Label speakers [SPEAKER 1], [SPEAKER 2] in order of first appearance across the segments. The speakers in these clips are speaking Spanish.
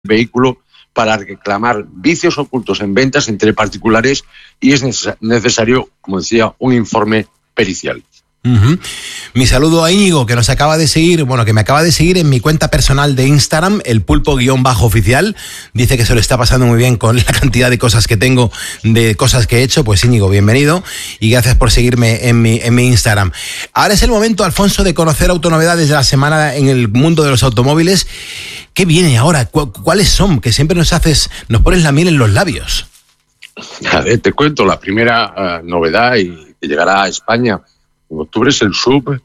[SPEAKER 1] vehículo para reclamar vicios ocultos en ventas entre particulares y es necesario, como decía, un informe pericial.
[SPEAKER 2] Uh-huh. Mi saludo a Íñigo, que nos acaba de seguir, que me acaba de seguir en mi cuenta personal de Instagram, el pulpo_oficial. Dice que se lo está pasando muy bien con la cantidad de cosas que tengo, de cosas que he hecho. Pues Íñigo, bienvenido y gracias por seguirme en mi Instagram. Ahora es el momento, Alfonso, de conocer autonovedades de la semana en el mundo de los automóviles. ¿Qué viene ahora? ¿Cuáles son? Que siempre nos pones la miel en los labios.
[SPEAKER 1] A ver, te cuento la primera novedad y que llegará a España en octubre. Es el SUV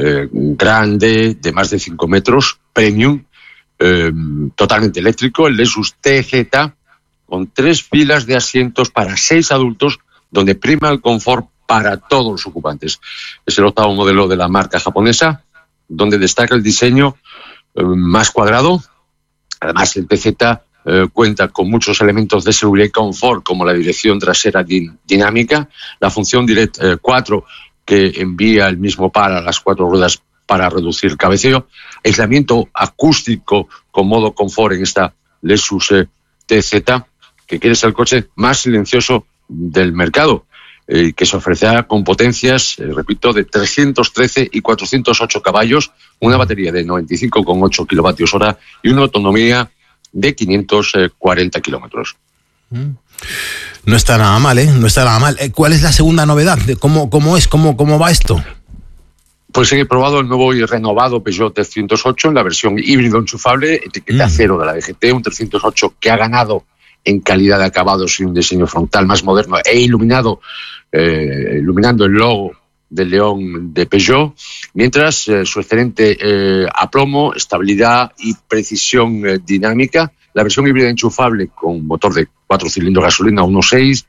[SPEAKER 1] grande de más de 5 metros, premium, totalmente eléctrico, el Lexus TZ, con 3 filas de asientos para 6 adultos, donde prima el confort para todos los ocupantes. Es el 8º modelo de la marca japonesa, donde destaca el diseño más cuadrado. Además, el TZ cuenta con muchos elementos de seguridad y confort, como la dirección trasera dinámica, la función Direct 4, que envía el mismo par a las 4 ruedas para reducir el cabeceo, aislamiento acústico con modo confort en esta Lexus TZ, que quiere ser el coche más silencioso del mercado, que se ofrecerá con potencias, repito, de 313 y 408 caballos, una batería de 95,8 kilovatios hora y una autonomía de 540 kilómetros.
[SPEAKER 2] No está nada mal, ¿eh? No está nada mal. ¿Cuál es la segunda novedad? ¿Cómo va esto?
[SPEAKER 1] Pues he probado el nuevo y renovado Peugeot 308 en la versión híbrido enchufable, etiqueta cero de la DGT, un 308 que ha ganado en calidad de acabados y un diseño frontal más moderno e iluminando el logo del león de Peugeot, mientras su excelente aplomo, estabilidad y precisión dinámica. La versión híbrida enchufable con motor de 4 cilindros gasolina 1.6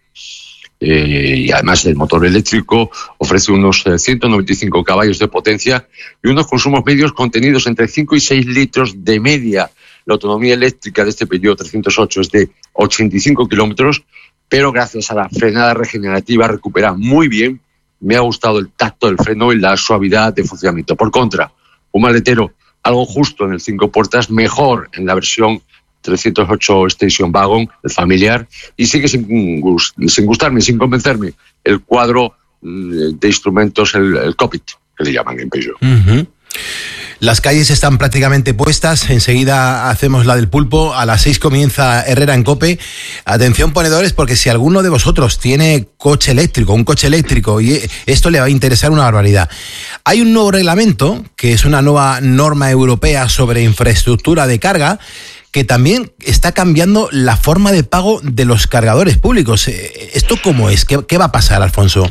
[SPEAKER 1] y además el motor eléctrico ofrece unos 195 caballos de potencia y unos consumos medios contenidos entre 5 y 6 litros de media. La autonomía eléctrica de este Peugeot 308 es de 85 kilómetros, pero gracias a la frenada regenerativa recupera muy bien. Me ha gustado el tacto del freno y la suavidad de funcionamiento. Por contra, un maletero algo justo en el 5 puertas, mejor en la versión 308 Station Wagon, el familiar, y sigue sin gustarme, sin convencerme, el cuadro de instrumentos, el cockpit, que le llaman en Peugeot.
[SPEAKER 2] Uh-huh. Las calles están prácticamente puestas, enseguida hacemos la del pulpo, a las 6 comienza Herrera en COPE. Atención ponedores, porque si alguno de vosotros tiene un coche eléctrico, y esto le va a interesar una barbaridad. Hay un nuevo reglamento, que es una nueva norma europea sobre infraestructura de carga, que también está cambiando la forma de pago de los cargadores públicos. ¿Esto cómo es? ¿Qué va a pasar, Alfonso?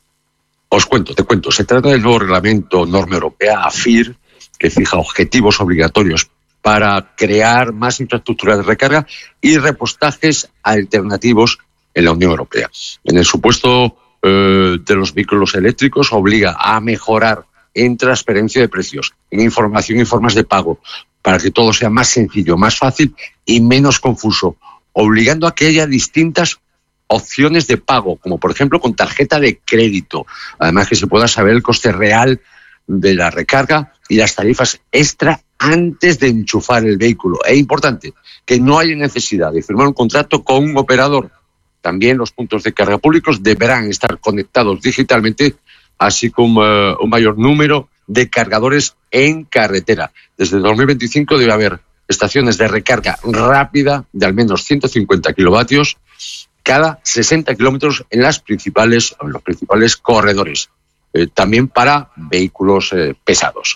[SPEAKER 1] Te cuento. Se trata del nuevo reglamento norma europea, AFIR, que fija objetivos obligatorios para crear más infraestructura de recarga y repostajes alternativos en la Unión Europea. En el supuesto de los vehículos eléctricos, obliga a mejorar en transparencia de precios, en información y formas de pago, para que todo sea más sencillo, más fácil y menos confuso, obligando a que haya distintas opciones de pago, como por ejemplo con tarjeta de crédito. Además que se pueda saber el coste real de la recarga y las tarifas extra antes de enchufar el vehículo. Es importante que no haya necesidad de firmar un contrato con un operador. También los puntos de carga públicos deberán estar conectados digitalmente, así como un mayor número de cargadores en carretera. Desde 2025 debe haber estaciones de recarga rápida de al menos 150 kilovatios cada 60 kilómetros en los principales corredores. También para vehículos pesados.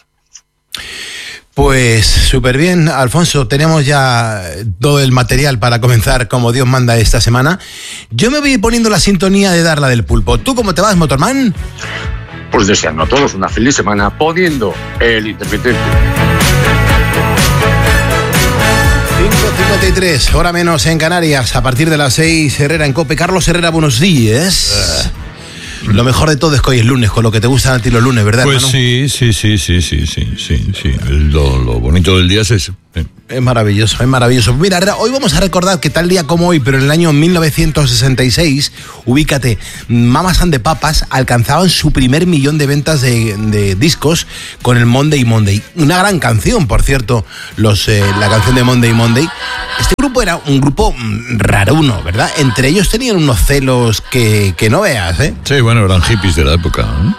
[SPEAKER 2] Pues súper bien, Alfonso, tenemos ya todo el material para comenzar como Dios manda esta semana. Yo me voy poniendo la sintonía de Darla del Pulpo. ¿Tú cómo te vas, Motorman?
[SPEAKER 1] Pues deseando a todos una feliz semana poniendo el intermitente.
[SPEAKER 2] 5:53, hora menos en Canarias, a partir de las 6, Herrera en COPE. Carlos Herrera, buenos días. Lo mejor de todo es que hoy es lunes, con lo que te gustan a ti los lunes, ¿verdad,
[SPEAKER 3] Pues
[SPEAKER 2] hermano?
[SPEAKER 3] sí. Lo bonito del día es eso.
[SPEAKER 2] Es maravilloso, es maravilloso. Mira, hoy vamos a recordar que tal día como hoy, pero en el año 1966, ubícate, Mamas and the Papas alcanzaban su primer millón de ventas de discos con el Monday Monday. Una gran canción, por cierto, la canción de Monday Monday. Este grupo era un grupo raruno, ¿verdad? Entre ellos tenían unos celos que no veas, ¿eh?
[SPEAKER 3] Sí, bueno, eran hippies de la época, ¿no?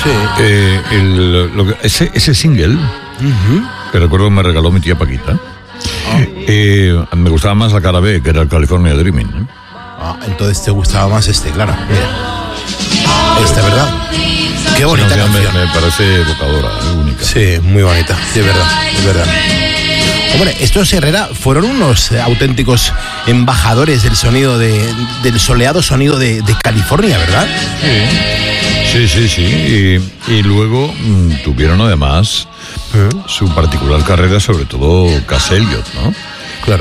[SPEAKER 2] Sí.
[SPEAKER 3] Ese single, que recuerdo que me regaló mi tía Paquita, me gustaba más la cara B, que era el California Dreaming, ¿eh?
[SPEAKER 2] Entonces te gustaba más claro. Mira. ¿Verdad? Qué bonita canción.
[SPEAKER 3] Me parece evocadora, única.
[SPEAKER 2] Sí, muy bonita, sí, es verdad. Hombre, estos Herrera fueron unos auténticos embajadores del sonido del soleado sonido de California, ¿verdad?
[SPEAKER 3] Sí. Y luego tuvieron además su particular carrera, sobre todo Cass Elliot, ¿no?
[SPEAKER 2] Claro.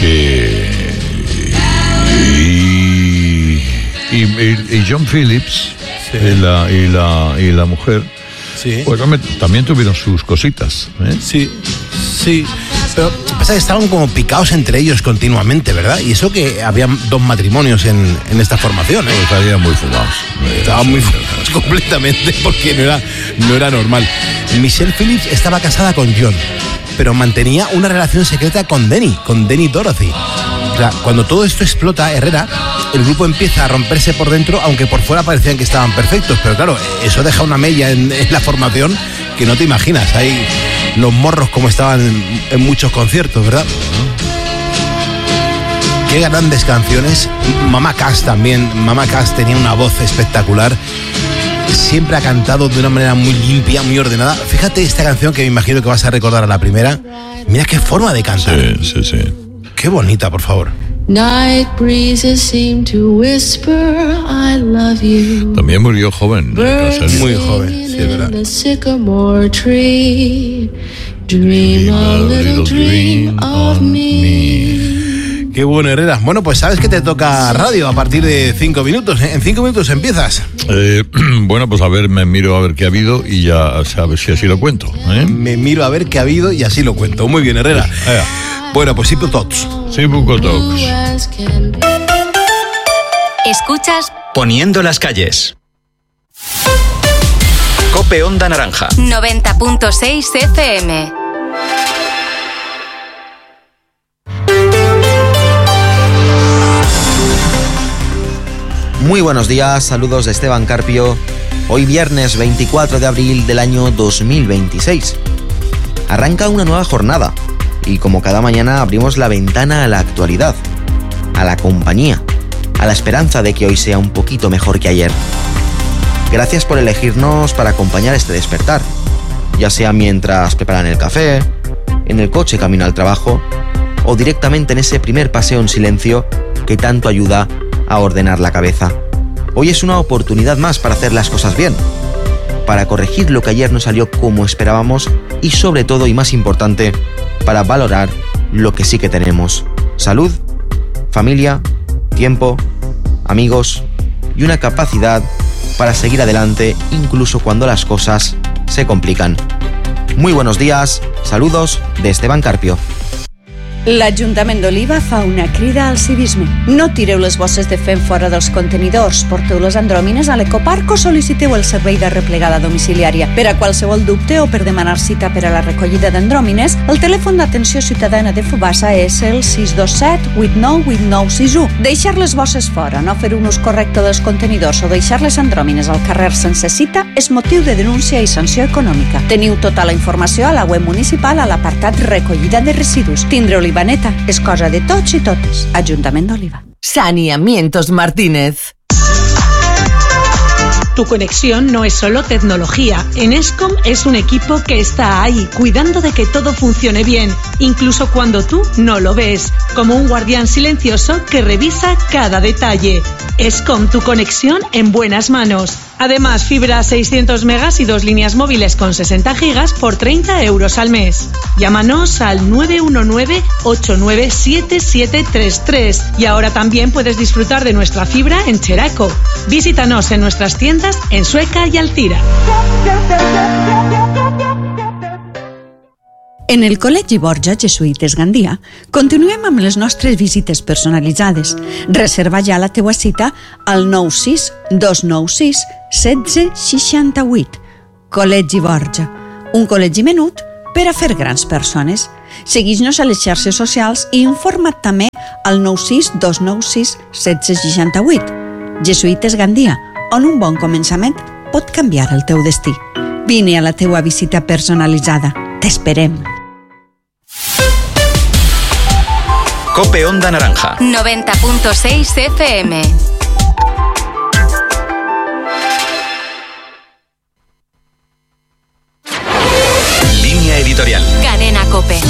[SPEAKER 3] Y John Phillips, sí. y la mujer, sí. Pues también tuvieron sus cositas, ¿eh?
[SPEAKER 2] Sí. Pero pasa que estaban como picados entre ellos continuamente, ¿verdad? Y eso que habían 2 matrimonios en esta formación, ¿eh?
[SPEAKER 3] Pues estaban muy fumados.
[SPEAKER 2] Estaban muy fumados completamente, porque no era normal. Michelle Phillips estaba casada con John, pero mantenía una relación secreta con Denny Dorothy. O sea, cuando todo esto explota, Herrera, el grupo empieza a romperse por dentro, aunque por fuera parecían que estaban perfectos. Pero claro, eso deja una mella en la formación que no te imaginas. Hay los morros como estaban en muchos conciertos, ¿verdad? Qué grandes canciones. Mama Cass también. Mama Cass tenía una voz espectacular. Siempre ha cantado de una manera muy limpia, muy ordenada. Fíjate esta canción que me imagino que vas a recordar a la primera. Mira qué forma de cantar.
[SPEAKER 3] Sí.
[SPEAKER 2] Qué bonita, por favor.
[SPEAKER 4] Night breezes seem to whisper I love you.
[SPEAKER 3] También murió joven.
[SPEAKER 2] Muy joven, sí, es verdad.
[SPEAKER 4] The sycamore tree. Dream a little dream of me.
[SPEAKER 2] Qué bueno, Herrera. Bueno, pues sabes que te toca radio a partir de 5 minutos. En 5 minutos empiezas.
[SPEAKER 3] Bueno, pues a ver, me miro a ver qué ha habido y ya sabes si así lo cuento, ¿eh?
[SPEAKER 2] Me miro a ver qué ha habido y así lo cuento. Muy bien, Herrera. Bueno, pues sí, tots.
[SPEAKER 3] Sí, tots.
[SPEAKER 5] Escuchas
[SPEAKER 6] Poniendo las calles. Cope Onda Naranja.
[SPEAKER 5] 90.6 FM.
[SPEAKER 7] Muy buenos días, saludos de Esteban Carpio. Hoy viernes 24 de abril del año 2026. Arranca una nueva jornada y como cada mañana abrimos la ventana a la actualidad, a la compañía, a la esperanza de que hoy sea un poquito mejor que ayer. Gracias por elegirnos para acompañar este despertar, ya sea mientras preparan el café, en el coche camino al trabajo o directamente en ese primer paseo en silencio que tanto ayuda a ordenar la cabeza. Hoy es una oportunidad más para hacer las cosas bien, para corregir lo que ayer no salió como esperábamos y sobre todo y más importante, para valorar lo que sí que tenemos. Salud, familia, tiempo, amigos y una capacidad para seguir adelante incluso cuando las cosas se complican. Muy buenos días, saludos de Esteban Carpio.
[SPEAKER 8] L'Ajuntament d'Oliva fa una crida al civisme. No tireu les bosses de fem fora dels contenidors, porteu les andròmines a l'ecoparc o sol·liciteu el servei de replegada domiciliària. Per a qualsevol dubte o per demanar cita per a la recollida d'andròmines, el telèfon d'atenció ciutadana de Fubassa és el 627 89 8961. Deixar les bosses fora, no fer un ús correcte dels contenidors o deixar les andròmines al carrer sense cita és motiu de denúncia i sanció econòmica. Teniu tota la informació a la web municipal a l'apartat recollida de residus. Tindre Olivaneta és cosa de tots i totes. Ajuntament d'Oliva.
[SPEAKER 9] Saneamientos Martínez.
[SPEAKER 10] Tu conexión no es solo tecnología. En Escom es un equipo que está ahí, cuidando de que todo funcione bien, incluso cuando tú no lo ves, como un guardián silencioso que revisa cada detalle. Escom, tu conexión en buenas manos. Además, fibra 600 megas y 2 líneas móviles con 60 gigas por 30 euros al mes. Llámanos al 919-897733 y ahora también puedes disfrutar de nuestra fibra en Cheraco. Visítanos en nuestras tiendas en Sueca y Alcira.
[SPEAKER 8] En el Col·legi Borja Jesuïtes Gandia continuem amb les nostres visites personalitzades. Reserva ja la teua cita al 96 296 1668. Col·legi Borja, un col·legi menut per a fer grans persones. Segueix-nos a les xarxes socials i informa't també al 96 296 1668. Jesuïtes Gandia, on un bon començament pot canviar el teu destí. Vine a la teua visita personalitzada. T'esperem.
[SPEAKER 6] Cope Onda Naranja
[SPEAKER 5] 90.6 FM.
[SPEAKER 6] Línea editorial.
[SPEAKER 5] Cadena Cope.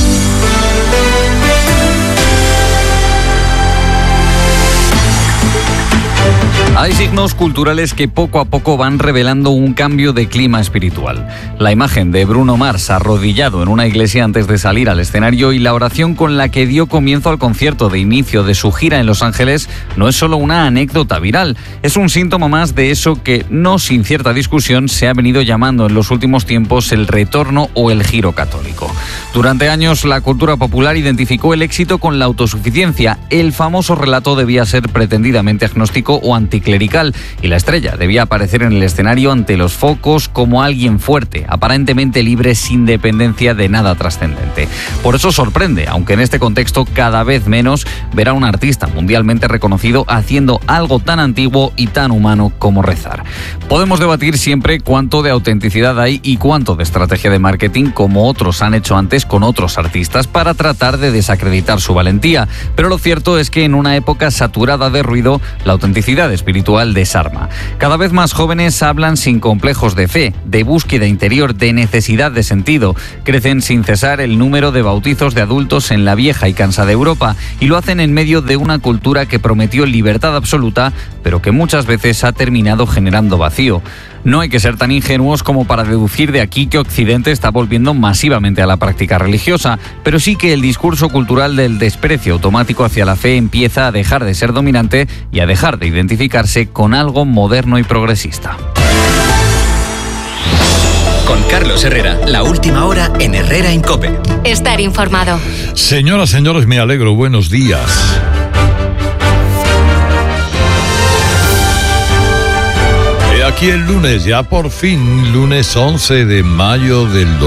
[SPEAKER 11] Hay signos culturales que poco a poco van revelando un cambio de clima espiritual. La imagen de Bruno Mars arrodillado en una iglesia antes de salir al escenario y la oración con la que dio comienzo al concierto de inicio de su gira en Los Ángeles no es solo una anécdota viral, es un síntoma más de eso que, no sin cierta discusión, se ha venido llamando en los últimos tiempos el retorno o el giro católico. Durante años, la cultura popular identificó el éxito con la autosuficiencia. El famoso relato debía ser pretendidamente agnóstico o anticlerical y la estrella debía aparecer en el escenario ante los focos como alguien fuerte, aparentemente libre, sin dependencia de nada trascendente. Por eso sorprende, aunque en este contexto cada vez menos, ver a un artista mundialmente reconocido haciendo algo tan antiguo y tan humano como rezar. Podemos debatir siempre cuánto de autenticidad hay y cuánto de estrategia de marketing, como otros han hecho antes con otros artistas, para tratar de desacreditar su valentía. Pero lo cierto es que en una época saturada de ruido, la autenticidad espiritual desarma. Cada vez más jóvenes hablan sin complejos de fe, de búsqueda interior, de necesidad de sentido. Crecen sin cesar el número de bautizos de adultos en la vieja y cansada Europa, y lo hacen en medio de una cultura que prometió libertad absoluta, pero que muchas veces ha terminado generando vacío. No hay que ser tan ingenuos como para deducir de aquí que Occidente está volviendo masivamente a la práctica religiosa, pero sí que el discurso cultural del desprecio automático hacia la fe empieza a dejar de ser dominante y a dejar de identificarse con algo moderno y progresista.
[SPEAKER 6] Con Carlos Herrera, la última hora en Herrera en Cope.
[SPEAKER 5] Estar informado.
[SPEAKER 3] Señoras, señores, me alegro. Buenos días. Aquí el lunes, ya por fin, lunes 11 de mayo del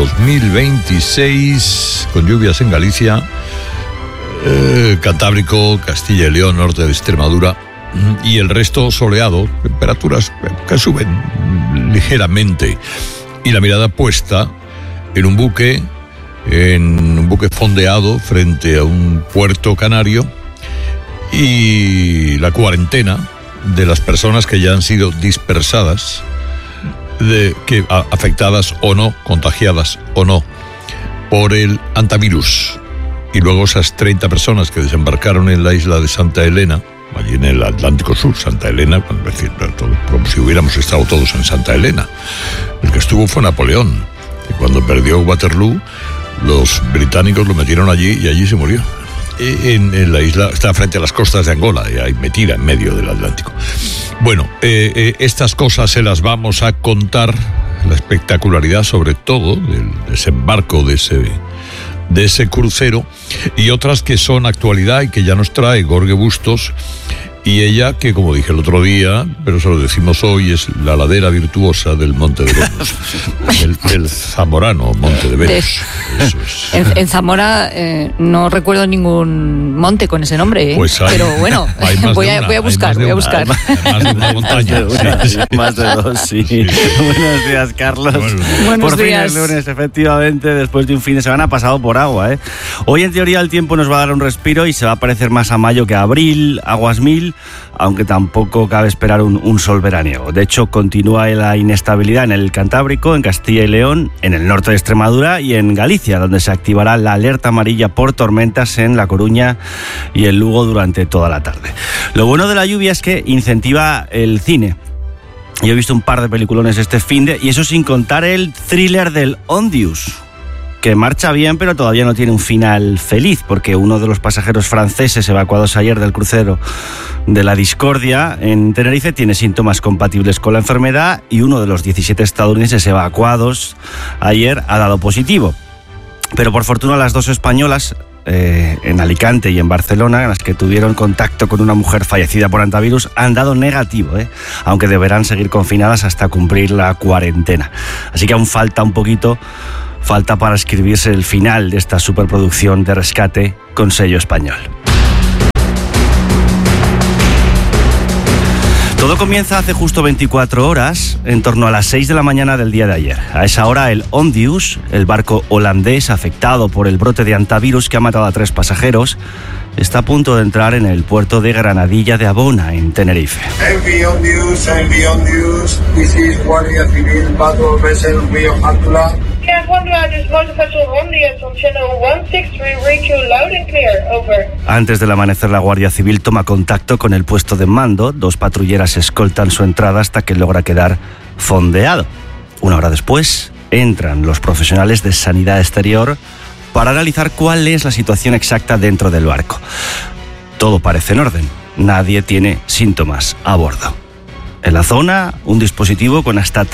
[SPEAKER 3] 2026, con lluvias en Galicia, Cantábrico, Castilla y León, norte de Extremadura, y el resto soleado, temperaturas que suben ligeramente, y la mirada puesta en un buque fondeado frente a un puerto canario, y la cuarentena de las personas que ya han sido dispersadas, afectadas o no, contagiadas o no, por el antivirus. Y luego esas 30 personas que desembarcaron en la isla de Santa Elena, allí en el Atlántico Sur, Santa Elena, como si hubiéramos estado todos en Santa Elena. El que estuvo fue Napoleón, que cuando perdió Waterloo, los británicos lo metieron allí y allí se murió. En la isla, está frente a las costas de Angola, y ahí metida en medio del Atlántico. Bueno, estas cosas se las vamos a contar, la espectacularidad sobre todo del desembarco de ese crucero, y otras que son actualidad y que ya nos trae Gorge Bustos, y ella, que como dije el otro día, pero se lo decimos hoy, es la ladera virtuosa del Monte de Venus, del zamorano Monte de Venus. Eso es.
[SPEAKER 12] En Zamora no recuerdo ningún monte con ese nombre,
[SPEAKER 3] pues
[SPEAKER 12] pero bueno, voy a buscar.
[SPEAKER 3] Hay más de una montaña.
[SPEAKER 13] Más de dos, sí. Buenos días, Carlos.
[SPEAKER 12] Buenos
[SPEAKER 13] días. Fin es lunes, efectivamente, después de un fin de semana pasado por agua. Hoy, en teoría, el tiempo nos va a dar un respiro y se va a parecer más a mayo que a abril, aguas mil, aunque tampoco cabe esperar un sol veraniego. De hecho, continúa la inestabilidad en el Cantábrico, en Castilla y León, en el norte de Extremadura y en Galicia, donde se activará la alerta amarilla por tormentas en La Coruña y en Lugo durante toda la tarde. Lo bueno de la lluvia es que incentiva el cine. Yo he visto un par de peliculones este finde, y eso sin contar el thriller del Ondius, que marcha bien, pero todavía no tiene un final feliz, porque uno de los pasajeros franceses evacuados ayer del crucero de la Discordia en Tenerife tiene síntomas compatibles con la enfermedad, y uno de los 17 estadounidenses evacuados ayer ha dado positivo. Pero por fortuna las dos españolas, en Alicante y en Barcelona, en las que tuvieron contacto con una mujer fallecida por hantavirus, han dado negativo, aunque deberán seguir confinadas hasta cumplir la cuarentena. Así que aún falta un poquito, falta para escribirse el final de esta superproducción de rescate con sello español. Todo comienza hace justo 24 horas, en torno a las 6 de la mañana del día de ayer. A esa hora, el Ondius, el barco holandés afectado por el brote de hantavirus que ha matado a 3 pasajeros, está a punto de entrar en el puerto de Granadilla de Abona, en Tenerife.
[SPEAKER 14] Envy Ondius, this is Guardia Civil Patrol Vessel Rio Antula.
[SPEAKER 15] Yeah, Honda, this motor vessel Ondius on channel 163, reach you loud and clear, over.
[SPEAKER 13] Antes del amanecer, la Guardia Civil toma contacto con el puesto de mando. 2 patrulleras escoltan su entrada hasta que logra quedar fondeado. 1 hora después, entran los profesionales de Sanidad Exterior para analizar cuál es la situación exacta dentro del barco. Todo parece en orden. Nadie tiene síntomas a bordo. En la zona, un dispositivo con hasta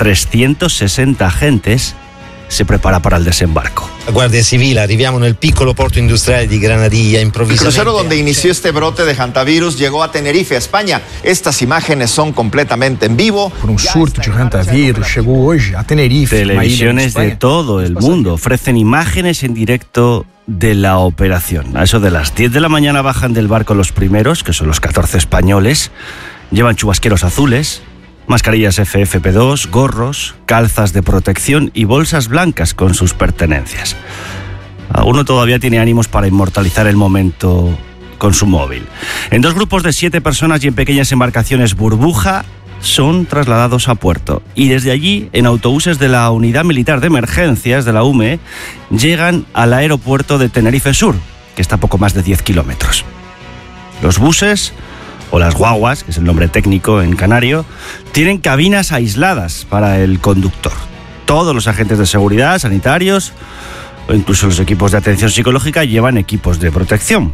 [SPEAKER 13] 360 agentes se prepara para el desembarco.
[SPEAKER 16] Guardia Civil, arriviamo nel piccolo porto industriale di Granadilla, improvvisamente.
[SPEAKER 17] El crucero donde inició este brote de hantavirus llegó a Tenerife, España. Estas imágenes son completamente en vivo.
[SPEAKER 18] Por un surto de hantavirus llegó hoy a Tenerife.
[SPEAKER 13] Televisiones de todo el mundo ofrecen imágenes en directo de la operación. A eso de las 10 de la mañana bajan del barco los primeros, que son los 14 españoles. Llevan chubasqueros azules, mascarillas FFP2, gorros, calzas de protección y bolsas blancas con sus pertenencias. Alguno todavía tiene ánimos para inmortalizar el momento con su móvil. En 2 grupos de 7 personas y en pequeñas embarcaciones burbuja son trasladados a puerto. Y desde allí, en autobuses de la Unidad Militar de Emergencias de la UME, llegan al aeropuerto de Tenerife Sur, que está a poco más de 10 kilómetros. Los buses, o las guaguas, que es el nombre técnico en canario, tienen cabinas aisladas para el conductor. Todos los agentes de seguridad, sanitarios o incluso los equipos de atención psicológica llevan equipos de protección.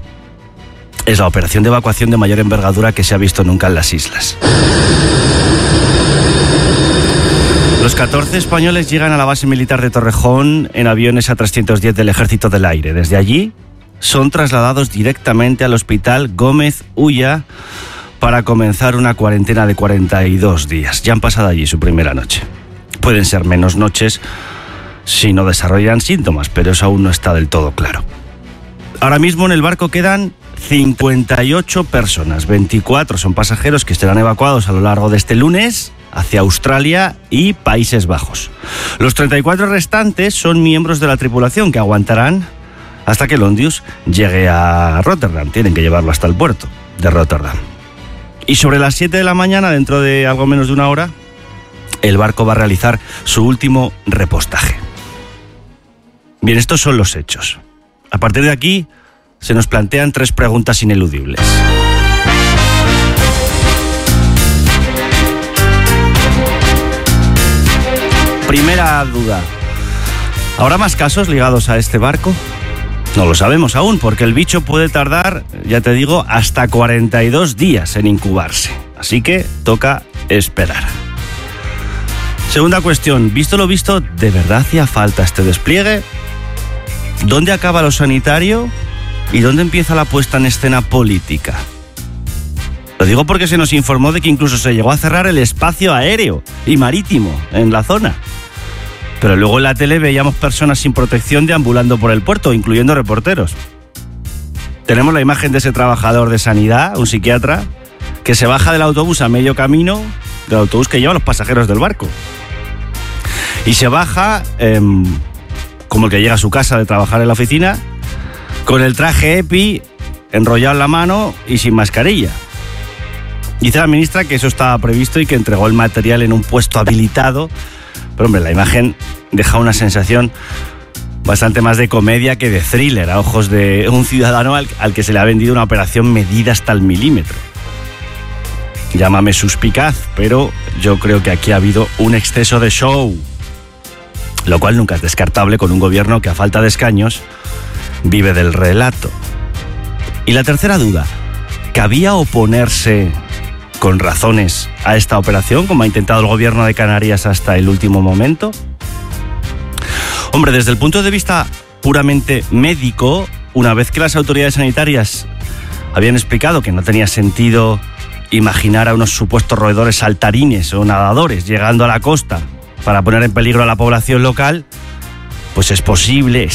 [SPEAKER 13] Es la operación de evacuación de mayor envergadura que se ha visto nunca en las islas. Los 14 españoles llegan a la base militar de Torrejón en aviones A310 del Ejército del Aire. Desde allí son trasladados directamente al Hospital Gómez Ulla para comenzar una cuarentena de 42 días. Ya han pasado allí su primera noche. Pueden ser menos noches si no desarrollan síntomas, pero eso aún no está del todo claro. Ahora mismo en el barco quedan 58 personas. 24 son pasajeros que serán evacuados a lo largo de este lunes hacia Australia y Países Bajos. Los 34 restantes son miembros de la tripulación que aguantarán hasta que el Ondius llegue a Rotterdam. Tienen que llevarlo hasta el puerto de Rotterdam. Y sobre las 7 de la mañana, dentro de algo menos de 1 hora, el barco va a realizar su último repostaje. Bien, estos son los hechos. A partir de aquí, se nos plantean 3 preguntas ineludibles. Primera duda. ¿Habrá más casos ligados a este barco? No lo sabemos aún, porque el bicho puede tardar, ya te digo, hasta 42 días en incubarse. Así que toca esperar. Segunda cuestión. Visto lo visto, ¿de verdad hacía falta este despliegue? ¿Dónde acaba lo sanitario? ¿Y dónde empieza la puesta en escena política? Lo digo porque se nos informó de que incluso se llegó a cerrar el espacio aéreo y marítimo en la zona. Pero luego en la tele veíamos personas sin protección deambulando por el puerto, incluyendo reporteros. Tenemos la imagen de ese trabajador de sanidad, un psiquiatra, que se baja del autobús a medio camino, del autobús que lleva a los pasajeros del barco. Y se baja, como el que llega a su casa de trabajar en la oficina, con el traje EPI enrollado en la mano y sin mascarilla. Dice la ministra que eso estaba previsto y que entregó el material en un puesto habilitado. Pero hombre, la imagen deja una sensación bastante más de comedia que de thriller a ojos de un ciudadano al que se le ha vendido una operación medida hasta el milímetro. llámame suspicaz, pero yo creo que aquí ha habido un exceso de show, lo cual nunca es descartable con un gobierno que a falta de escaños vive del relato. Y la tercera duda, ¿cabía oponerse con razones a esta operación, como ha intentado el gobierno de Canarias hasta el último momento? Hombre, desde el punto de vista puramente médico, una vez que las autoridades sanitarias habían explicado que no tenía sentido imaginar a unos supuestos roedores saltarines o nadadores llegando a la costa para poner en peligro a la población local, pues es posible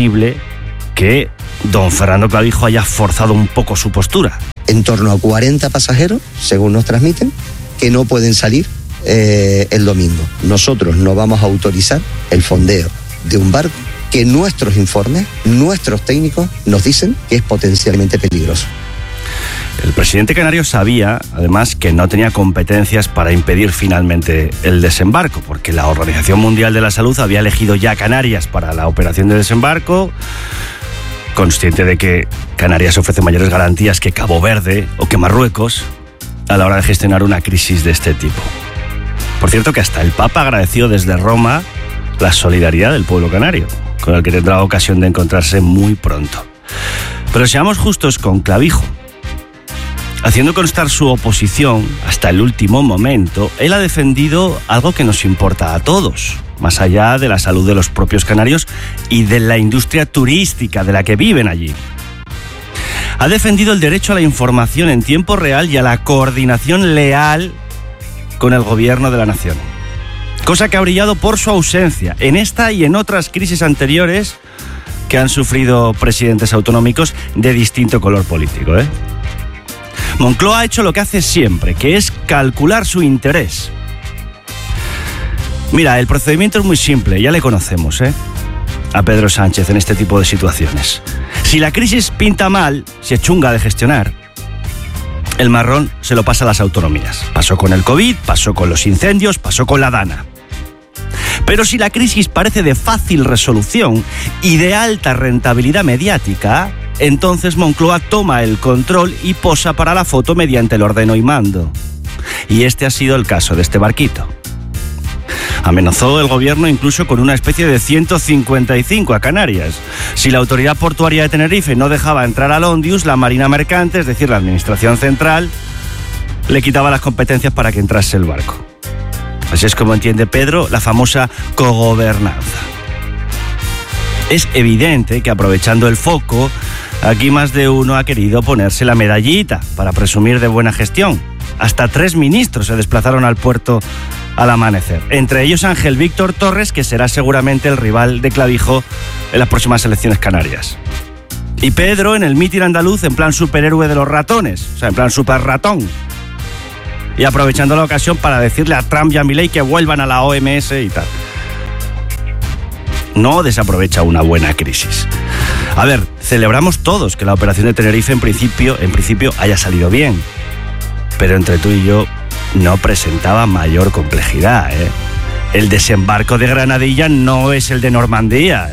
[SPEAKER 13] que don Fernando Clavijo haya forzado un poco su postura.
[SPEAKER 19] En torno a 40 pasajeros, según nos transmiten, que no pueden salir el domingo. Nosotros no vamos a autorizar el fondeo de un barco que nuestros informes, nuestros técnicos nos dicen que es potencialmente peligroso.
[SPEAKER 13] El presidente canario sabía, además, que no tenía competencias para impedir finalmente el desembarco, porque la Organización Mundial de la Salud había elegido ya Canarias para la operación de desembarco, consciente de que Canarias ofrece mayores garantías que Cabo Verde o que Marruecos a la hora de gestionar una crisis de este tipo. Por cierto, que hasta el Papa agradeció desde Roma la solidaridad del pueblo canario, con el que tendrá ocasión de encontrarse muy pronto. Pero seamos justos con Clavijo. Haciendo constar su oposición hasta el último momento, él ha defendido algo que nos importa a todos, más allá de la salud de los propios canarios y de la industria turística de la que viven allí. Ha defendido el derecho a la información en tiempo real y a la coordinación leal con el gobierno de la nación. Cosa que ha brillado por su ausencia en esta y en otras crisis anteriores que han sufrido presidentes autonómicos de distinto color político, Moncloa ha hecho lo que hace siempre, que es calcular su interés. Mira, el procedimiento es muy simple, ya le conocemos, a Pedro Sánchez en este tipo de situaciones. Si la crisis pinta mal, si es chunga de gestionar, el marrón se lo pasa a las autonomías. Pasó con el COVID, pasó con los incendios, pasó con la Dana. Pero si la crisis parece de fácil resolución y de alta rentabilidad mediática, entonces Moncloa toma el control y posa para la foto mediante el ordeno y mando. Y este ha sido el caso de este barquito. Amenazó el gobierno incluso con una especie de 155 a Canarias. Si la autoridad portuaria de Tenerife no dejaba entrar al Ondius, la Marina Mercante, es decir, la Administración Central, le quitaba las competencias para que entrase el barco. Así es como entiende Pedro la famosa cogobernanza. Es evidente que, aprovechando el foco, aquí más de uno ha querido ponerse la medallita para presumir de buena gestión. Hasta 3 ministros se desplazaron al puerto al amanecer. Entre ellos Ángel Víctor Torres, que será seguramente el rival de Clavijo en las próximas elecciones canarias. Y Pedro en el mitin andaluz en plan superhéroe de los ratones, o sea, en plan super ratón. Y aprovechando la ocasión para decirle a Trump y a Milei que vuelvan a la OMS y tal. No desaprovecha una buena crisis. A ver, celebramos todos que la operación de Tenerife en principio haya salido bien. Pero entre tú y yo no presentaba mayor complejidad, El desembarco de Granadilla no es el de Normandía,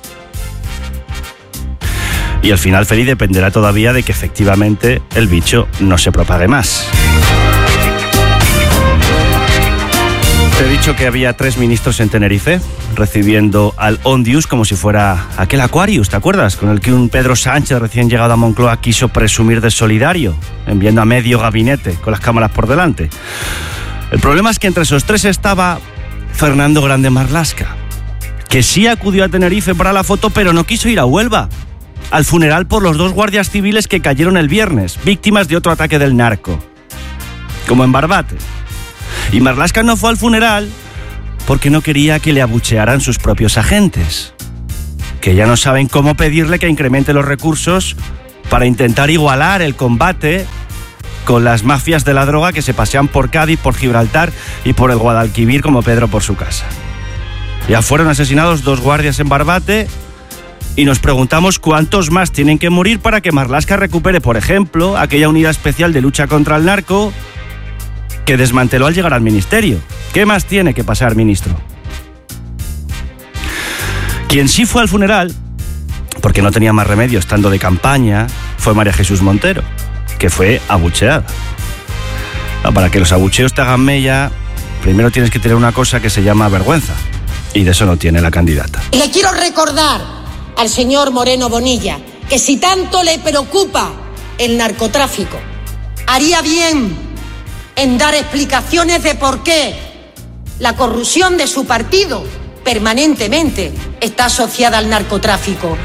[SPEAKER 13] Y el final feliz dependerá todavía de que efectivamente el bicho no se propague más. Te he dicho que había 3 ministros en Tenerife recibiendo al Ondius como si fuera aquel Aquarius, ¿te acuerdas? Con el que un Pedro Sánchez recién llegado a Moncloa quiso presumir de solidario, enviando a medio gabinete con las cámaras por delante. El problema es que entre esos 3 estaba Fernando Grande Marlaska, que sí acudió a Tenerife para la foto, pero no quiso ir a Huelva, al funeral por los 2 guardias civiles que cayeron el viernes, víctimas de otro ataque del narco, como en Barbate. Y Marlaska no fue al funeral porque no quería que le abuchearan sus propios agentes, que ya no saben cómo pedirle que incremente los recursos para intentar igualar el combate con las mafias de la droga que se pasean por Cádiz, por Gibraltar y por el Guadalquivir como Pedro por su casa. Ya fueron asesinados 2 guardias en Barbate y nos preguntamos cuántos más tienen que morir para que Marlaska recupere, por ejemplo, aquella unidad especial de lucha contra el narco que desmanteló al llegar al ministerio. ¿Qué más tiene que pasar, ministro? Quien sí fue al funeral, porque no tenía más remedio estando de campaña, fue María Jesús Montero, que fue abucheada. Para que los abucheos te hagan mella, primero tienes que tener una cosa que se llama vergüenza. Y de eso no tiene la candidata.
[SPEAKER 20] Le quiero recordar al señor Moreno Bonilla que si tanto le preocupa el narcotráfico, haría bien en dar explicaciones de por qué la corrupción de su partido permanentemente está asociada al narcotráfico.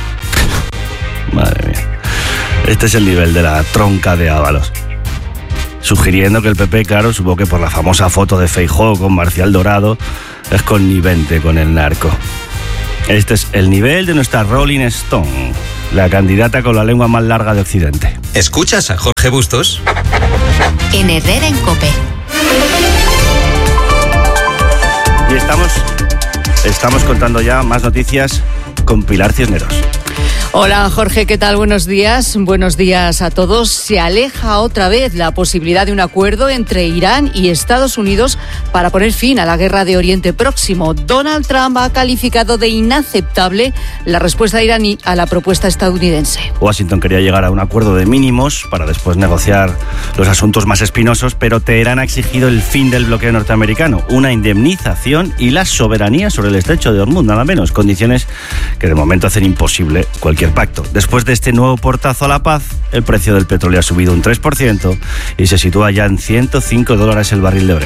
[SPEAKER 13] Madre mía. Este es el nivel de la tronca de Ábalos. Sugiriendo que el PP, claro, supongo que por la famosa foto de Feijóo con Marcial Dorado, es connivente con el narco. Este es el nivel de nuestra Rolling Stone, la candidata con la lengua más larga de Occidente.
[SPEAKER 6] ¿Escuchas a Jorge Bustos?
[SPEAKER 5] En Herrera en COPE.
[SPEAKER 13] Y estamos contando ya más noticias con Pilar Cisneros.
[SPEAKER 12] Hola Jorge, ¿qué tal? Buenos días. Buenos días a todos. Se aleja otra vez la posibilidad de un acuerdo entre Irán y Estados Unidos para poner fin a la guerra de Oriente Próximo. Donald Trump ha calificado de inaceptable la respuesta iraní a la propuesta estadounidense.
[SPEAKER 13] Washington quería llegar a un acuerdo de mínimos para después negociar los asuntos más espinosos, pero Teherán ha exigido el fin del bloqueo norteamericano, una indemnización y la soberanía sobre el estrecho de Hormuz, nada menos, condiciones que de momento hacen imposible cualquier pacto. Después de este nuevo portazo a la paz, el precio del petróleo ha subido un 3% y se sitúa ya en $105 el barril de Brent.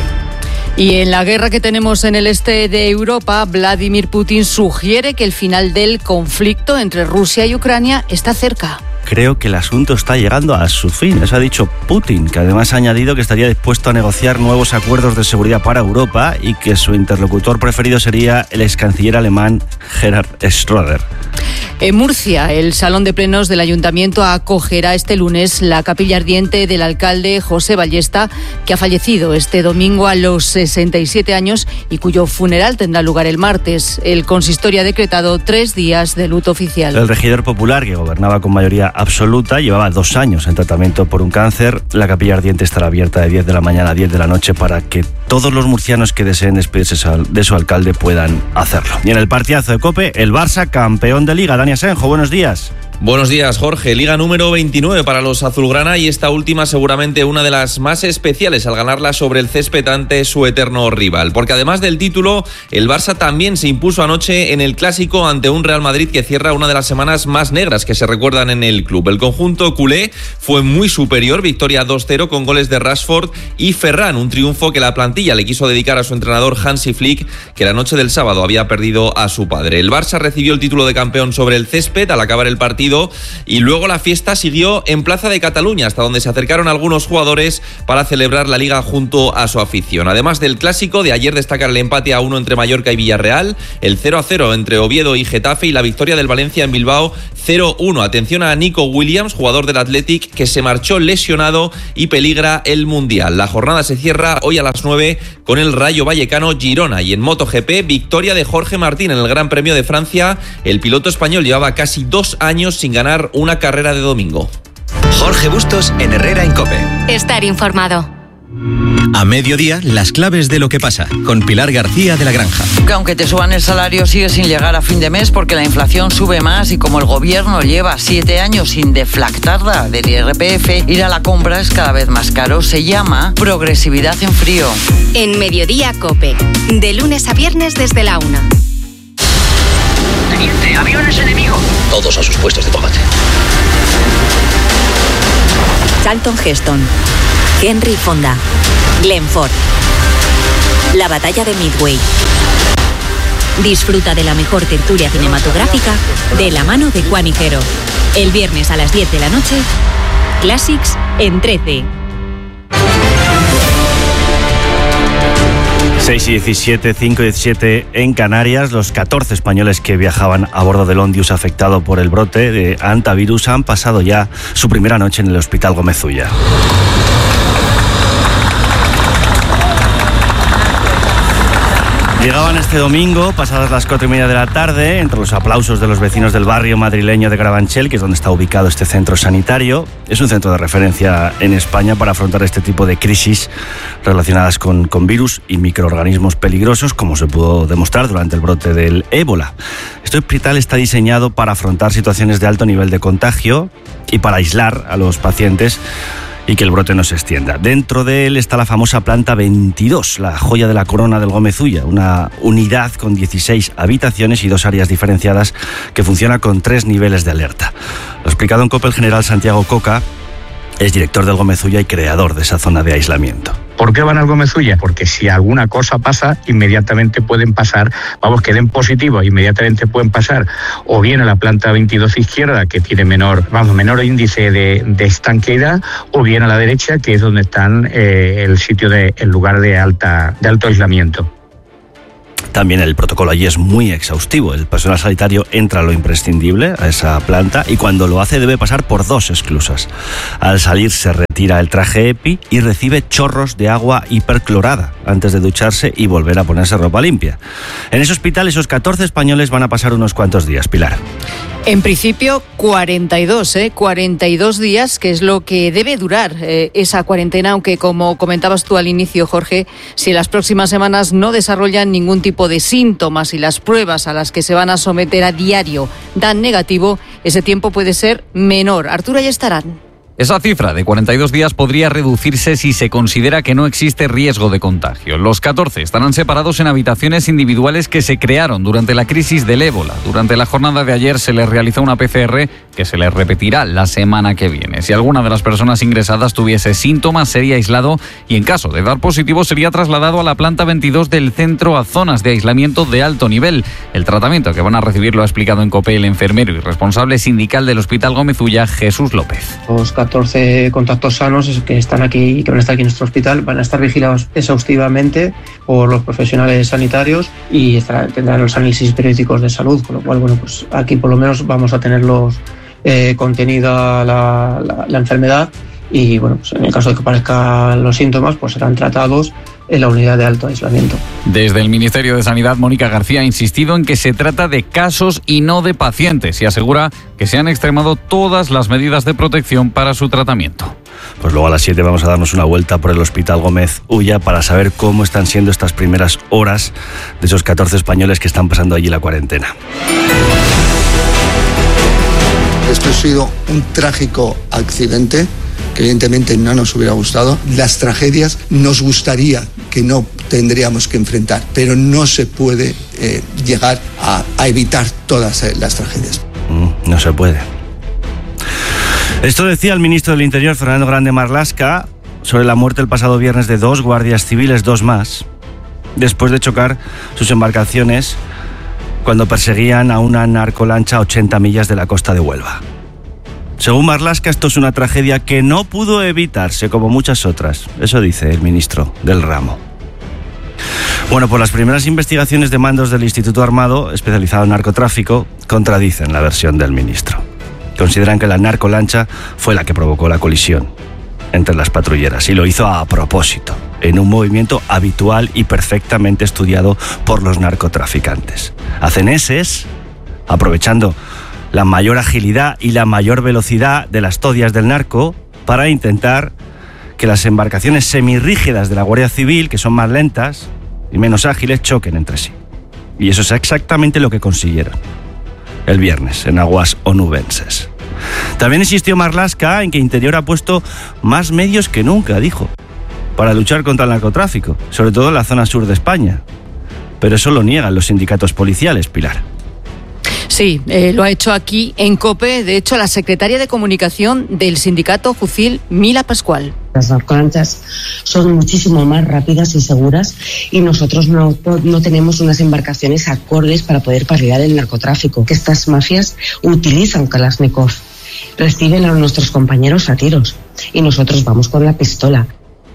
[SPEAKER 12] Y en la guerra que tenemos en el este de Europa, Vladimir Putin sugiere que el final del conflicto entre Rusia y Ucrania está cerca.
[SPEAKER 13] Creo que el asunto está llegando a su fin, eso ha dicho Putin, que además ha añadido que estaría dispuesto a negociar nuevos acuerdos de seguridad para Europa y que su interlocutor preferido sería el ex canciller alemán Gerhard Schröder.
[SPEAKER 12] En Murcia, el Salón de Plenos del Ayuntamiento acogerá este lunes la capilla ardiente del alcalde José Ballesta, que ha fallecido este domingo a los 67 años y cuyo funeral tendrá lugar el martes. El consistorio ha decretado 3 días de luto oficial.
[SPEAKER 13] El regidor popular, que gobernaba con mayoría absoluta, llevaba 2 años en tratamiento por un cáncer. La capilla ardiente estará abierta de 10 de la mañana a 10 de la noche para que todos los murcianos que deseen despedirse de su alcalde puedan hacerlo. Y en el partidazo de COPE, el Barça campeón de Liga. Dani Asenjo, buenos días.
[SPEAKER 21] Buenos días, Jorge. Liga número 29 para los azulgrana y esta última seguramente una de las más especiales al ganarla sobre el césped ante su eterno rival. Porque además del título, el Barça también se impuso anoche en el Clásico ante un Real Madrid que cierra una de las semanas más negras que se recuerdan en el club. El conjunto culé fue muy superior, victoria 2-0 con goles de Rashford y Ferran, un triunfo que la plantilla le quiso dedicar a su entrenador Hansi Flick, que la noche del sábado había perdido a su padre. El Barça recibió el título de campeón sobre el césped al acabar el partido y luego la fiesta siguió en Plaza de Cataluña, hasta donde se acercaron algunos jugadores para celebrar la Liga junto a su afición. Además del clásico de ayer, destacar el empate a 1 entre Mallorca y Villarreal, el 0-0 entre Oviedo y Getafe y la victoria del Valencia en Bilbao 0-1. Atención a Nico Williams, jugador del Athletic, que se marchó lesionado y peligra el Mundial. La jornada se cierra hoy a las 9 con el Rayo Vallecano Girona. Y en MotoGP, victoria de Jorge Martín en el Gran Premio de Francia. El piloto español llevaba casi 2 años sin ganar una carrera de domingo.
[SPEAKER 6] Jorge Bustos en Herrera en COPE.
[SPEAKER 5] Estar informado.
[SPEAKER 6] A mediodía, las claves de lo que pasa, con Pilar García de la Granja.
[SPEAKER 22] Que aunque te suban el salario, sigue sin llegar a fin de mes porque la inflación sube más y como el gobierno lleva 7 años sin deflactarla del IRPF, ir a la compra es cada vez más caro. Se llama progresividad en frío.
[SPEAKER 5] En Mediodía COPE, de lunes a viernes desde la 1.
[SPEAKER 23] Teniente, aviones enemigos.
[SPEAKER 24] Todos a sus puestos de combate.
[SPEAKER 25] Charlton Heston, Henry Fonda, Glenn Ford. La batalla de Midway. Disfruta de la mejor tertulia cinematográfica de la mano de Juan Higuero. El viernes a las 10 de la noche, Classics en 13.
[SPEAKER 13] 6 y 17, 5 y 17 en Canarias. Los 14 españoles que viajaban a bordo del Ondius afectado por el brote de hantavirus han pasado ya su primera noche en el Hospital Gómez Ulla. Llegaban este domingo, pasadas las 4:30 de la tarde, entre los aplausos de los vecinos del barrio madrileño de Carabanchel, que es donde está ubicado este centro sanitario. Es un centro de referencia en España para afrontar este tipo de crisis relacionadas con virus y microorganismos peligrosos, como se pudo demostrar durante el brote del ébola. Este hospital está diseñado para afrontar situaciones de alto nivel de contagio y para aislar a los pacientes y que el brote no se extienda. Dentro de él está la famosa planta 22, la joya de la corona del Gómez Ulla, una unidad con 16 habitaciones y 2 áreas diferenciadas que funciona con 3 niveles de alerta. Lo ha explicado en COPE el general Santiago Coca, es director del Gómez Ulla y creador de esa zona de aislamiento.
[SPEAKER 1] ¿Por qué van al Gómez Ulla? Porque si alguna cosa pasa, inmediatamente pueden pasar, que den positivo, inmediatamente pueden pasar o bien a la planta 22 izquierda, que tiene menor índice de estanqueidad, o bien a la derecha, que es donde están el lugar de alto aislamiento.
[SPEAKER 13] También el protocolo allí es muy exhaustivo. El personal sanitario entra a lo imprescindible a esa planta y cuando lo hace debe pasar por 2 esclusas. Al salir se retira el traje EPI y recibe chorros de agua hiperclorada antes de ducharse y volver a ponerse ropa limpia. En ese hospital esos 14 españoles van a pasar unos cuantos días, Pilar.
[SPEAKER 12] En principio 42 días, que es lo que debe durar esa cuarentena, aunque como comentabas tú al inicio, Jorge, si en las próximas semanas no desarrollan ningún tipo de síntomas y las pruebas a las que se van a someter a diario dan negativo, ese tiempo puede ser menor. Arturo Ayestarán.
[SPEAKER 11] Esa cifra de 42 días podría reducirse si se considera que no existe riesgo de contagio. Los 14 estarán separados en habitaciones individuales que se crearon durante la crisis del ébola. Durante la jornada de ayer se les realizó una PCR que se les repetirá la semana que viene. Si alguna de las personas ingresadas tuviese síntomas, sería aislado y en caso de dar positivo sería trasladado a la planta 22 del centro a zonas de aislamiento de alto nivel. El tratamiento que van a recibir lo ha explicado en COPE el enfermero y responsable sindical del Hospital Gómez Ulla, Jesús López.
[SPEAKER 2] 14 contactos sanos que están aquí, que van a estar aquí en nuestro hospital, van a estar vigilados exhaustivamente por los profesionales sanitarios y tendrán los análisis periódicos de salud, con lo cual, pues aquí por lo menos vamos a tenerlos contenida la enfermedad y, pues en el caso de que aparezcan los síntomas, pues serán tratados en la unidad de alto aislamiento.
[SPEAKER 11] Desde el Ministerio de Sanidad, Mónica García ha insistido en que se trata de casos y no de pacientes y asegura que se han extremado todas las medidas de protección para su tratamiento.
[SPEAKER 13] Pues luego a las 7 vamos a darnos una vuelta por el Hospital Gómez Ulla para saber cómo están siendo estas primeras horas de esos 14 españoles que están pasando allí la cuarentena.
[SPEAKER 4] Esto ha sido un trágico accidente que evidentemente no nos hubiera gustado. Las tragedias nos gustaría que no tendríamos que enfrentar, pero no se puede llegar a evitar todas las tragedias.
[SPEAKER 13] No se puede. Esto decía el ministro del Interior, Fernando Grande Marlaska, sobre la muerte el pasado viernes de 2 guardias civiles, 2 más, después de chocar sus embarcaciones cuando perseguían a una narcolancha a 80 millas de la costa de Huelva. Según Marlaska, esto es una tragedia que no pudo evitarse como muchas otras. Eso dice el ministro del ramo. Bueno, pues las primeras investigaciones de mandos del Instituto Armado, especializado en narcotráfico, contradicen la versión del ministro. Consideran que la narcolancha fue la que provocó la colisión entre las patrulleras y lo hizo a propósito, en un movimiento habitual y perfectamente estudiado por los narcotraficantes. Hacen eses, aprovechando la mayor agilidad y la mayor velocidad de las todias del narco para intentar que las embarcaciones semirrígidas de la Guardia Civil, que son más lentas y menos ágiles, choquen entre sí. Y eso es exactamente lo que consiguieron el viernes en aguas onubenses. También insistió Marlaska en que Interior ha puesto más medios que nunca, dijo, para luchar contra el narcotráfico, sobre todo en la zona sur de España. Pero eso lo niegan los sindicatos policiales, Pilar.
[SPEAKER 12] Sí, lo ha hecho aquí en COPE, de hecho, la secretaria de comunicación del sindicato Jucil, Mila Pascual.
[SPEAKER 23] Las narcolanchas son muchísimo más rápidas y seguras y nosotros no tenemos unas embarcaciones acordes para poder paliar el narcotráfico, que estas mafias utilizan Kalashnikov, reciben a nuestros compañeros a tiros y nosotros vamos con la pistola.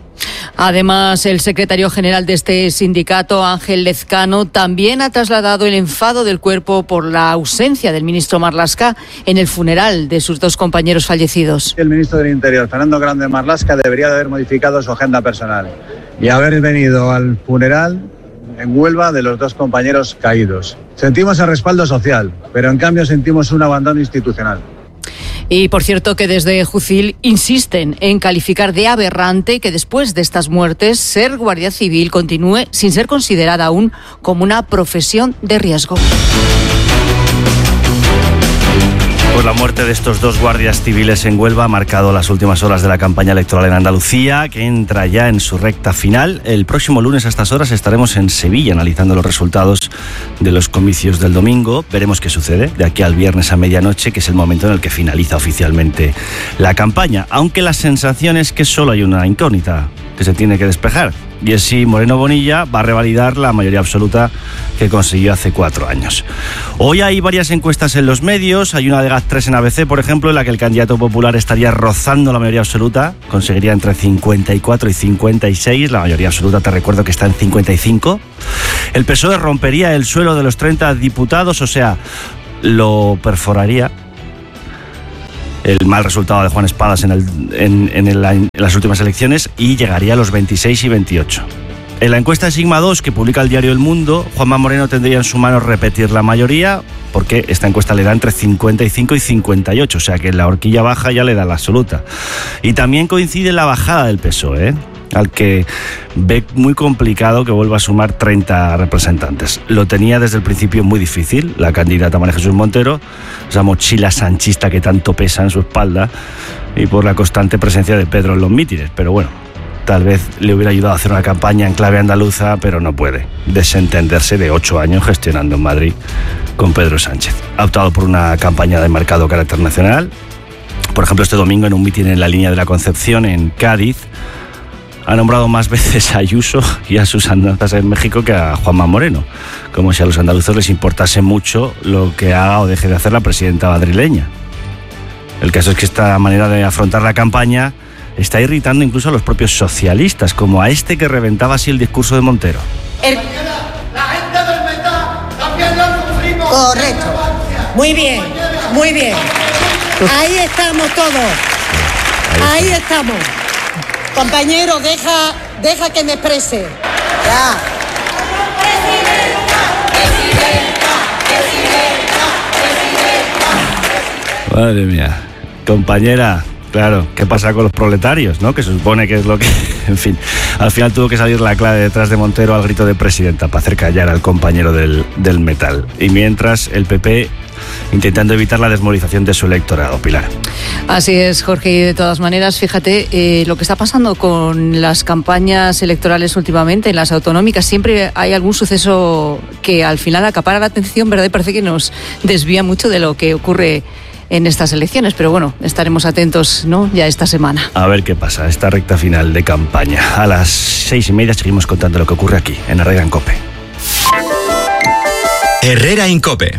[SPEAKER 12] Además, el secretario general de este sindicato, Ángel Lezcano, también ha trasladado el enfado del cuerpo por la ausencia del ministro Marlaska en el funeral de sus 2 compañeros fallecidos.
[SPEAKER 24] El ministro del Interior, Fernando Grande Marlaska, debería de haber modificado su agenda personal y haber venido al funeral en Huelva de los 2 compañeros caídos. Sentimos el respaldo social, pero en cambio sentimos un abandono institucional.
[SPEAKER 12] Y por cierto que desde Jucil insisten en calificar de aberrante que después de estas muertes ser guardia civil continúe sin ser considerada aún como una profesión de riesgo.
[SPEAKER 13] Pues la muerte de estos dos guardias civiles en Huelva ha marcado las últimas horas de la campaña electoral en Andalucía, que entra ya en su recta final. El próximo lunes a estas horas estaremos en Sevilla analizando los resultados de los comicios del domingo. Veremos qué sucede de aquí al viernes a medianoche, que es el momento en el que finaliza oficialmente la campaña. Aunque la sensación es que solo hay una incógnita que se tiene que despejar, y es si Moreno Bonilla va a revalidar la mayoría absoluta que consiguió hace 4 años. Hoy hay varias encuestas en los medios. Hay una de GAT3 en ABC, por ejemplo, en la que el candidato popular estaría rozando la mayoría absoluta, conseguiría entre 54 y 56, la mayoría absoluta te recuerdo que está en 55. El PSOE rompería el suelo de los 30 diputados, o sea, lo perforaría. El mal resultado de Juan Espadas en las últimas elecciones, y llegaría a los 26 y 28. En la encuesta de Sigma 2 que publica el diario El Mundo, Juanma Moreno tendría en su mano repetir la mayoría, porque esta encuesta le da entre 55 y 58, o sea que en la horquilla baja ya le da la absoluta. Y también coincide la bajada del PSOE, al que ve muy complicado que vuelva a sumar 30 representantes. Lo tenía desde el principio muy difícil la candidata María Jesús Montero, esa mochila sanchista que tanto pesa en su espalda, y por la constante presencia de Pedro en los mítines. Pero bueno, tal vez le hubiera ayudado a hacer una campaña en clave andaluza, pero no puede desentenderse de 8 años gestionando en Madrid con Pedro Sánchez. Ha optado por una campaña de marcado carácter nacional. Por ejemplo, este domingo en un mitin en la Línea de la Concepción en Cádiz, ha nombrado más veces a Ayuso y a sus andanzas en México que a Juanma Moreno, como si a los andaluces les importase mucho lo que haga o deje de hacer la presidenta madrileña. El caso es que esta manera de afrontar la campaña está irritando incluso a los propios socialistas, como a este que reventaba así el discurso de Montero.
[SPEAKER 20] La gente del metal también lo sufrimos. Correcto. Muy bien, muy bien. Ahí estamos todos. Ahí estamos. Compañero, deja que me exprese. Ya.
[SPEAKER 13] Madre mía. Compañera, claro, ¿qué pasa con los proletarios, no? Que se supone que es lo que... En fin, al final tuvo que salir la clave detrás de Montero al grito de presidenta para hacer callar al compañero del metal. Y mientras el PP intentando evitar la desmovilización de su electorado. Pilar.
[SPEAKER 12] Así es, Jorge, y de todas maneras, fíjate, lo que está pasando con las campañas electorales últimamente, en las autonómicas, siempre hay algún suceso que al final acapara la atención, ¿verdad? Y parece que nos desvía mucho de lo que ocurre en estas elecciones, pero bueno, estaremos atentos, ¿no?, ya esta semana.
[SPEAKER 13] A ver qué pasa, esta recta final de campaña. A las 6:30 seguimos contando lo que ocurre aquí, en Herrera en COPE.
[SPEAKER 6] Herrera en COPE.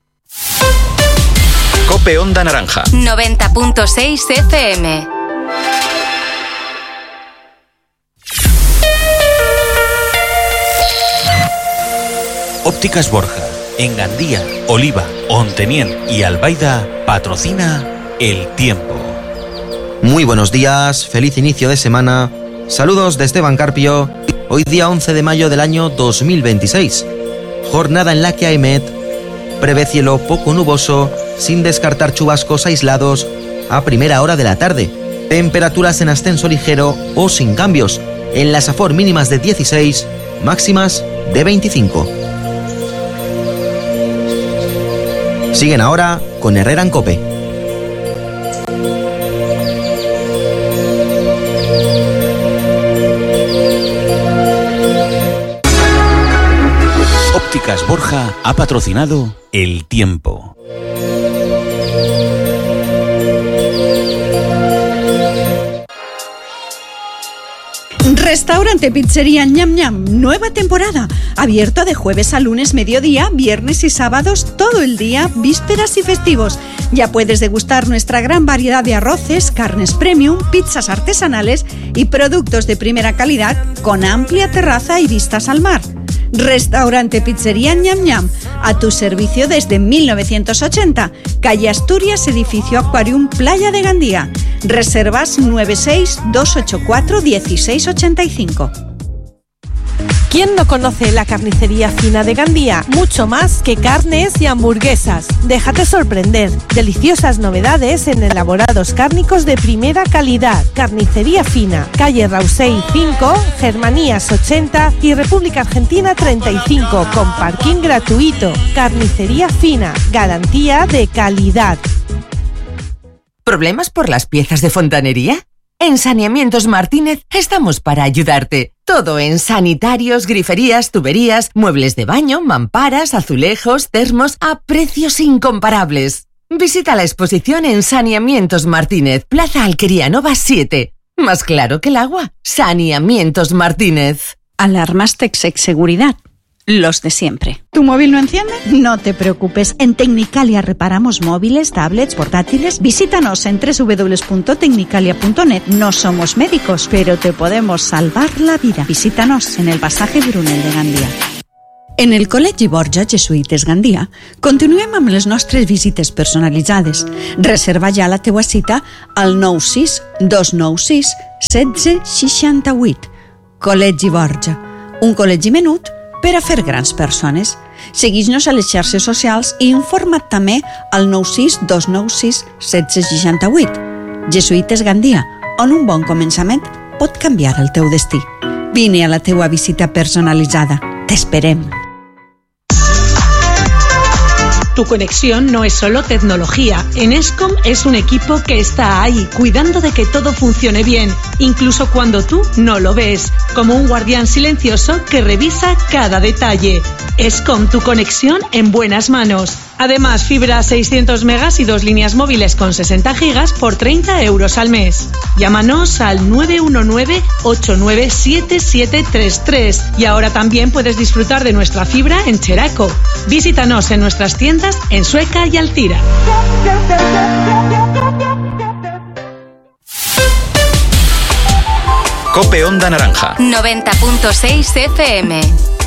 [SPEAKER 6] COPE Onda Naranja.
[SPEAKER 5] 90.6 FM.
[SPEAKER 3] Ópticas Borja, en Gandía, Oliva, Ontenien y Albaida, patrocina El Tiempo.
[SPEAKER 7] Muy buenos días, feliz inicio de semana. Saludos de Esteban Carpio. Hoy día 11 de mayo del año 2026. Jornada en la que AEMET prevé cielo poco nuboso, sin descartar chubascos aislados a primera hora de la tarde. Temperaturas en ascenso ligero o sin cambios. En las Safor mínimas de 16, máximas de 25. Siguen ahora con Herrera en COPE.
[SPEAKER 3] Ópticas Borja ha patrocinado El Tiempo.
[SPEAKER 8] Restaurante Pizzería Ñam Ñam, nueva temporada. Abierto de jueves a lunes mediodía, viernes y sábados todo el día, vísperas y festivos. Ya puedes degustar nuestra gran variedad de arroces, carnes premium, pizzas artesanales y productos de primera calidad con amplia terraza y vistas al mar. Restaurante Pizzería Ñam Ñam, a tu servicio desde 1980. Calle Asturias, edificio Aquarium, Playa de Gandía. Reservas 96-284-1685.
[SPEAKER 9] ¿Quién no conoce la carnicería fina de Gandía? Mucho más que carnes y hamburguesas. Déjate sorprender. Deliciosas novedades en elaborados cárnicos de primera calidad. Carnicería fina. Calle Rausey 5, Germanías 80 y República Argentina 35, con parking gratuito. Carnicería fina. Garantía de calidad.
[SPEAKER 10] ¿Problemas por las piezas de fontanería? En Saneamientos Martínez estamos para ayudarte. Todo en sanitarios, griferías, tuberías, muebles de baño, mamparas, azulejos, termos, a precios incomparables. Visita la exposición en Saneamientos Martínez, Plaza Alquería Nova 7. Más claro que el agua. Saneamientos Martínez.
[SPEAKER 8] Alarmas Texec Seguridad. Los de siempre. ¿Tu móvil no enciende? No te preocupes. En Tecnicalia reparamos móviles, tablets, portátiles. Visítanos en www.tecnicalia.net. No somos médicos, pero te podemos salvar la vida. Visítanos en el pasaje Brunel de Gandia. En el Col·legi Borja Jesuïtes Gandia continuem amb les nostres visites personalitzades. Reserva ja la teua cita al 96 296 1668. Col·legi Borja, un col·legi menut per a fer grans persones. Segueix-nos a les xarxes socials i informa't també al 96 296 1668. Jesuïtes Gandia, on un bon començament pot canviar el teu destí. Vine a la teua visita personalitzada. T'esperem.
[SPEAKER 14] Tu conexión no es solo tecnología. En Escom es un equipo que está ahí, cuidando de que todo funcione bien, incluso cuando tú no lo ves, como un guardián silencioso que revisa cada detalle. Escom, tu conexión en buenas manos. Además, fibra 600 megas y 2 líneas móviles con 60 gigas por 30 euros al mes. Llámanos al 919-897733 y ahora también puedes disfrutar de nuestra fibra en Cheraco. Visítanos en nuestras tiendas en Sueca y Altira.
[SPEAKER 6] Cope Onda Naranja.
[SPEAKER 25] 90.6 FM.